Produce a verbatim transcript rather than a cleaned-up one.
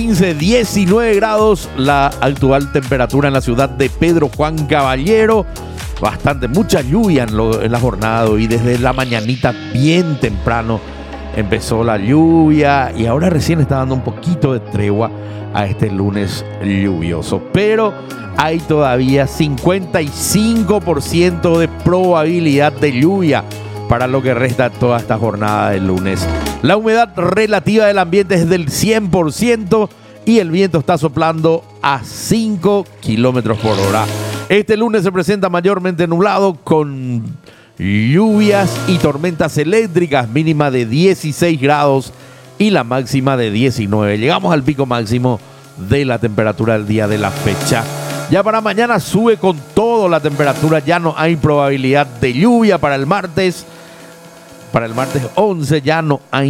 quince, diecinueve grados la actual temperatura en la ciudad de Pedro Juan Caballero. Bastante, mucha lluvia en, lo, en la jornada y desde la mañanita bien temprano empezó la lluvia y ahora recién está dando un poquito de tregua a este lunes lluvioso. Pero hay todavía cincuenta y cinco por ciento de probabilidad de lluvia para lo que resta toda esta jornada del lunes. La humedad relativa del ambiente es del cien por ciento y el viento está soplando a cinco kilómetros por hora. Este lunes se presenta mayormente nublado con lluvias y tormentas eléctricas, mínima de dieciséis grados y la máxima de diecinueve. Llegamos al pico máximo de la temperatura del día de la fecha. Ya para mañana sube con todo la temperatura, ya no hay probabilidad de lluvia para el martes. Para el martes once ya no hay